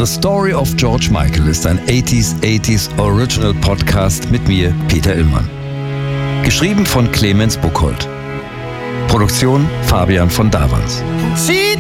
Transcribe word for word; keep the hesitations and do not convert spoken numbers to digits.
The Story of George Michael ist ein achtziger achtziger Original Podcast mit mir, Peter Illmann. Geschrieben von Clemens Buchholz. Produktion Fabian von Davans. Sie